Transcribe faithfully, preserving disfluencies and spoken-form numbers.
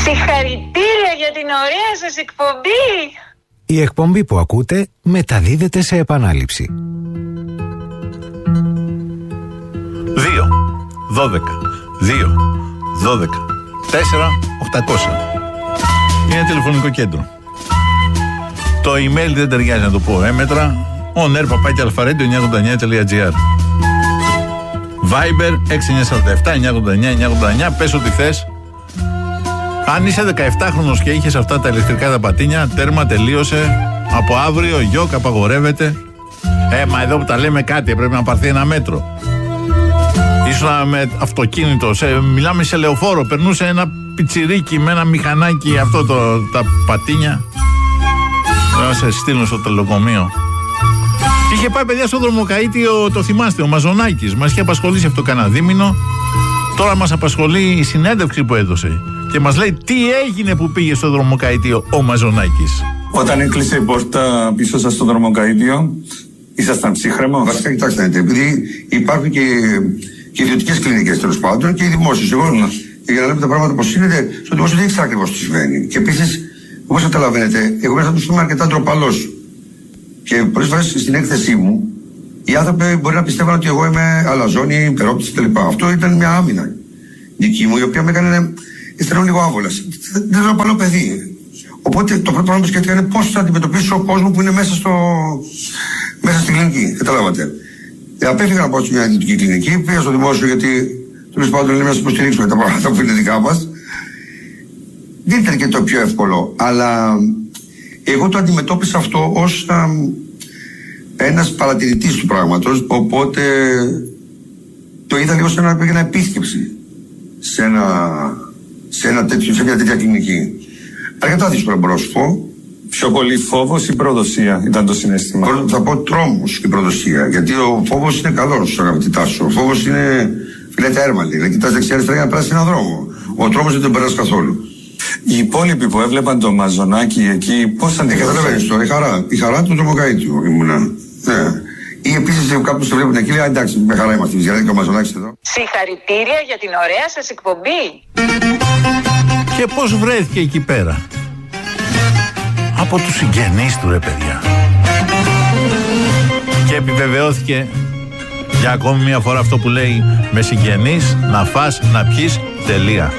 Συγχαρητήρια για την ωραία σας εκπομπή. Η εκπομπή που ακούτε μεταδίδεται σε επανάληψη. δύο, δώδεκα, δύο, δώδεκα, τέσσερα, οκτακόσια. Είναι τηλεφωνικό κέντρο. Το email δεν ταιριάζει να το πω έμετρα. on air παπάκι αλφαρέντιο εννιακόσια ογδόντα εννιά τελεία τζι άρ. Viber έξι εννιά τέσσερα επτά εννιακόσια ογδόντα εννιά εννιακόσια ογδόντα εννιά. Πες ό,τι θες. Αν είσαι δεκαεπτάχρονος και είχες αυτά τα ηλεκτρικά τα πατίνια, τέρμα, τελείωσε. Από αύριο γιοκ απαγορεύεται. Ε, μα εδώ που τα λέμε κάτι, πρέπει να πάρθει ένα μέτρο. Ήσουν με αυτοκίνητο, σε, μιλάμε σε λεωφόρο, περνούσε ένα πιτσιρίκι με ένα μηχανάκι, αυτό το, τα πατίνια. Να σε στείλουν στο τελοκομείο. Είχε πάει παιδιά στο δρομοκαΐτιο, το θυμάστε, ο Μαζονάκης. Μας είχε απασχολήσει αυτό κανένα δίμηνο. Τώρα μας απασχολεί η συνέντευξη που έδωσε. Και μας λέει τι έγινε που πήγε στο δρομοκαΐτιο ο Μαζονάκης. Όταν έκλεισε η πόρτα πίσω σας στο δρομοκαΐτιο, ήσασταν ψύχρεμος? Βασικά, κοιτάξτε, επειδή υπάρχουν και, και ιδιωτικές κλινικές τέλος πάντων και οι δημόσιες. Εγώ, για να λέμε τα πράγματα πώς είναι, στο δημόσιο δεν ήξερα ακριβώς τι συμβαίνει. Και επίσης, όπως καταλαβαίνετε, εγώ μέσα του είμαι αρκετά ντροπαλός. Και πολλές φορές στην έκθεσή μου, οι άνθρωποι μπορεί να πιστεύουν ότι εγώ είμαι αλαζόνη, υπερόπτης κτλ. Αυτό ήταν μια άμυνα δική μου, η οποία με έκανε υστερών λίγο άβολας. Δεν είναι ένα παλό παιδί. Οπότε το πρώτο πράγμα που σκέφτηκα είναι πώς θα αντιμετωπίσω ο κόσμο που είναι μέσα, στο... μέσα στην κλινική. Καταλάβατε. Ε, απέφυγα να πάω σε μια ιδιωτική κλινική, πήγα στο δημόσιο γιατί τέλος πάντων λέμε να σας υποστηρίξουμε τα πράγματα που είναι δικά μας. Δεν ήταν και το πιο εύκολο, αλλά εγώ το αντιμετώπισα αυτό ως α, ένας παρατηρητής του πράγματος, οπότε το είδα λίγο σαν να πήγαινα επίσκεψη σε, ένα, σε, ένα τέτοιο, σε μια τέτοια κλινική. Αρκετά δύσκολα μπορώ να σου πω. Πιο πολύ φόβος ή προδοσία ήταν το συναίσθημα? Θα πω τρόμος και προδοσία, γιατί ο φόβος είναι καλός, αγαπητή Τάσο. Ο φόβος είναι φιλέτα έρμαλη, να κοιτάς δεξιά αριστερά για να περάσει έναν δρόμο. Ο τρόμος δεν τον περάσει καθόλου. Οι υπόλοιποι που έβλεπαν το Μαζονάκι εκεί, πώς αντικατασταθούν? Καταλαβαίνεις τώρα, η χαρά, η χαρά του δρομοκαΐτιου ήμουνα. Ναι. Ή επίσης κάποιος το βλέπουν εκεί, λέει εντάξει, με χαρά είμαστε, γιατί και ο Μαζονάκης εδώ. Συγχαρητήρια για την ωραία σας εκπομπή. Και πώς βρέθηκε εκεί πέρα? Από τους συγγενείς του, ρε παιδιά. Και επιβεβαιώθηκε για ακόμη μια φορά αυτό που λέει, με συγγενείς να φας, να πιείς, τελεία.